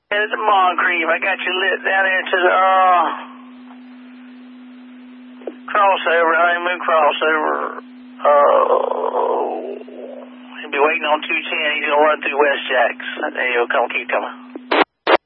It's a Moncrief. I got you lit down there to the crossover, honeymoon crossover. He'll be waiting on 210. He's gonna run through West Jacks. There he'll come. Keep coming.